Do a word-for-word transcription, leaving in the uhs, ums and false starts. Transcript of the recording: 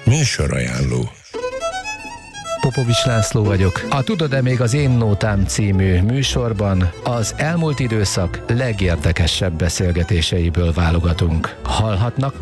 Műsorajánló. Popovics László vagyok. A Tudod-e még az Én Nótám című műsorban az elmúlt időszak legérdekesebb beszélgetéseiből válogatunk. Hallhatnak